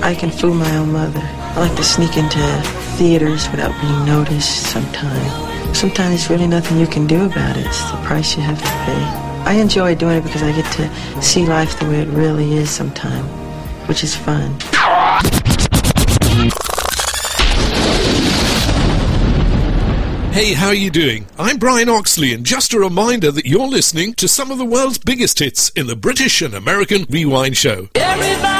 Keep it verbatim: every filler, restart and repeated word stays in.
I can fool my own mother. I like to sneak into theaters without being noticed sometimes. Sometimes there's really nothing you can do about it. It's the price you have to pay. I enjoy doing it because I get to see life the way it really is sometimes, which is fun. Hey, how are you doing? I'm Brian Oxley, and just a reminder that you're listening to some of the world's biggest hits in the British and American Rewind Show. Everybody